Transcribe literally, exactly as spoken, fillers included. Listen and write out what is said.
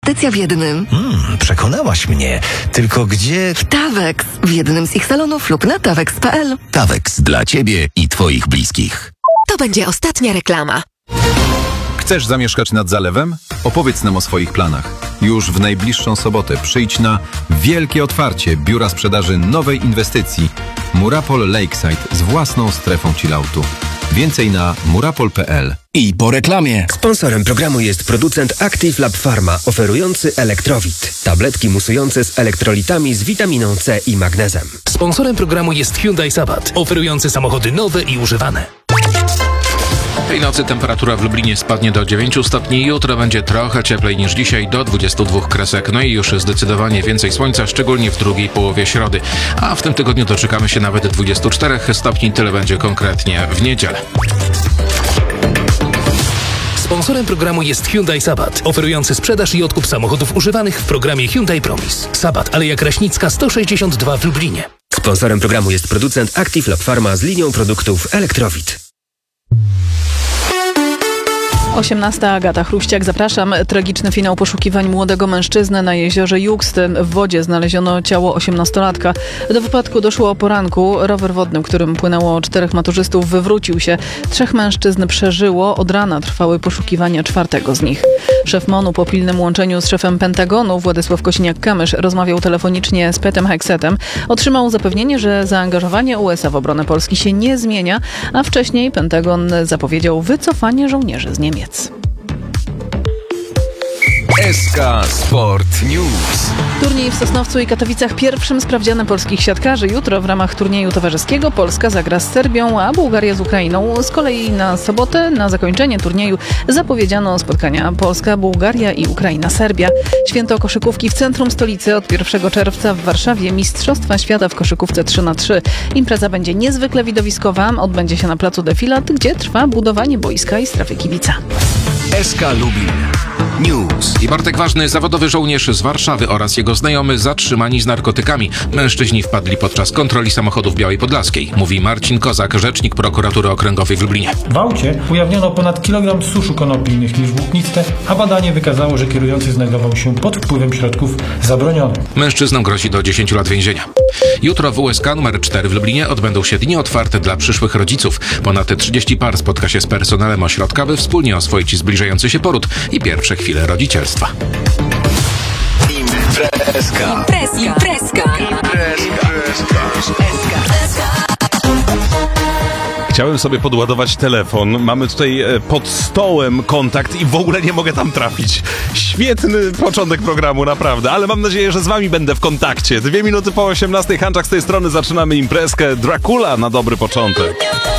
inwestycja w jednym. Hmm, przekonałaś mnie. Tylko gdzie... W Tawex. W jednym z ich salonów lub na tawex kropka p l. Tawex dla Ciebie i Twoich bliskich. To będzie ostatnia reklama. Chcesz zamieszkać nad zalewem? Opowiedz nam o swoich planach. Już w najbliższą sobotę przyjdź na wielkie otwarcie biura sprzedaży nowej inwestycji Murapol Lakeside z własną strefą chilloutu. Więcej na murapol kropka p l. I po reklamie. Sponsorem programu jest producent Active Lab Pharma oferujący Elektrowit. Tabletki musujące z elektrolitami z witaminą C i magnezem. Sponsorem programu jest Hyundai Sabat, oferujący samochody nowe i używane. Tej nocy temperatura w Lublinie spadnie do dziewięciu stopni. Jutro będzie trochę cieplej niż dzisiaj, do dwudziestu dwóch kresek. No i już zdecydowanie więcej słońca, szczególnie w drugiej połowie środy. A w tym tygodniu doczekamy się nawet dwudziestu czterech stopni. Tyle będzie konkretnie w niedzielę. Sponsorem programu jest Hyundai Sabat, oferujący sprzedaż i odkup samochodów używanych w programie Hyundai Promise. Sabat, Aleja Kraśnicka sto sześćdziesiąt dwa w Lublinie. Sponsorem programu jest producent Active Lab Pharma z linią produktów Elektrowit. osiemnasta Agata Chruściak, zapraszam. Tragiczny finał poszukiwań młodego mężczyzny na jeziorze Juxt. W wodzie znaleziono ciało osiemnastolatka. Do wypadku doszło o poranku. Rower wodny, którym płynęło czterech maturzystów, wywrócił się. Trzech mężczyzn przeżyło. Od rana trwały poszukiwania czwartego z nich. Szef MON-u po pilnym łączeniu z szefem Pentagonu Władysław Kosiniak-Kamysz rozmawiał telefonicznie z Petem Heksetem. Otrzymał zapewnienie, że zaangażowanie U S A w obronę Polski się nie zmienia, a wcześniej Pentagon zapowiedział wycofanie żołnierzy z Niemiec. S K Sport News. Turniej w Sosnowcu i Katowicach pierwszym sprawdzianem polskich siatkarzy. Jutro w ramach turnieju towarzyskiego Polska zagra z Serbią, a Bułgaria z Ukrainą. Z kolei na sobotę na zakończenie turnieju zapowiedziano spotkania Polska, Bułgaria i Ukraina-Serbia. Święto koszykówki w centrum stolicy od pierwszego czerwca w Warszawie. Mistrzostwa świata w koszykówce trzy na trzy. Impreza będzie niezwykle widowiskowa. Odbędzie się na placu Defilat, gdzie trwa budowanie boiska i strefy kibica. S K Lubin News. I Bartek Ważny, zawodowy żołnierz z Warszawy oraz jego znajomy zatrzymani z narkotykami. Mężczyźni wpadli podczas kontroli samochodu w Białej Podlaskiej. Mówi Marcin Kozak, rzecznik prokuratury okręgowej w Lublinie. W aucie ujawniono ponad kilogram suszu konopi innych niż włókniste, a badanie wykazało, że kierujący znajdował się pod wpływem środków zabronionych. Mężczyznom grozi do dziesięciu lat więzienia. Jutro w U S K numer cztery w Lublinie odbędą się dni otwarte dla przyszłych rodziców. Ponad trzydzieści par spotka się z personelem ośrodka, by wspólnie oswoić zbliżający się poród i pierwsze chwile rodzicielstwa. Imprezka. Imprezka. Imprezka. Chciałem sobie podładować telefon. Mamy tutaj pod stołem kontakt i w ogóle nie mogę tam trafić. Świetny początek programu, naprawdę. Ale mam nadzieję, że z wami będę w kontakcie. Dwie minuty po osiemnastej, Hanczak z tej strony. Zaczynamy imprezkę. Dracula na dobry początek.